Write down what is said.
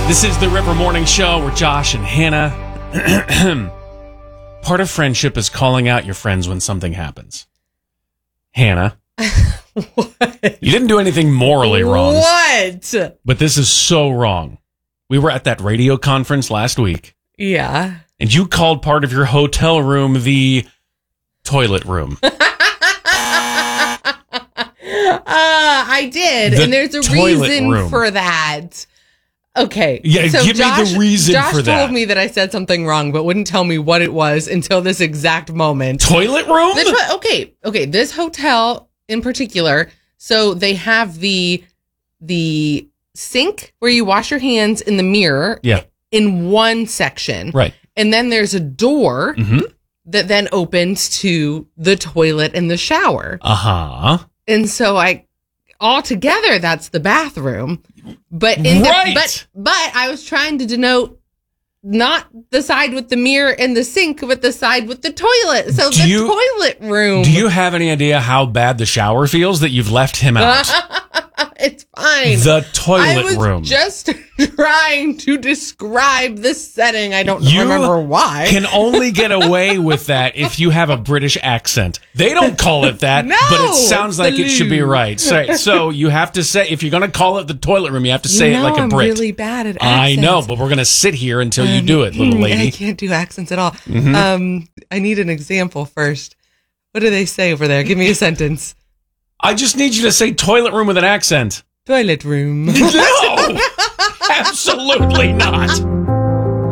This is the River Morning Show. We're Josh and Hannah. Part of friendship is calling out your friends when something happens. Hannah. What? You didn't do anything morally wrong. What? But this is so wrong. We were at that radio conference last week. Yeah. And you called part of your hotel room the toilet room. I did. And there's a reason for that. Okay. Yeah, so give me the reason Josh for that. Josh told me that I said something wrong, but wouldn't tell me what it was until this exact moment. Toilet room? Okay. This hotel in particular, so they have the sink where you wash your hands in the mirror in one section. Right. And then there's a door that then opens to the toilet and the shower. Uh-huh. And so altogether, that's the bathroom. But but I was trying to denote not the side with the mirror and the sink, but the side with the toilet. So toilet room. Do you have any idea how bad the shower feels that you've left him out? It's fine. The toilet room. I was just trying to describe the setting. I don't remember why. You can only get away with that if you have a British accent. They don't call it that, but it sounds like it should be right. So you have to say, if you're going to call it the toilet room, you have to say it like a Brit. I'm really bad at accents. I know, but we're going to sit here until you do it, little lady. I can't do accents at all. I need an example first. What do they say over there? Give me a sentence. I just need you to say toilet room with an accent. Toilet room. No, absolutely not.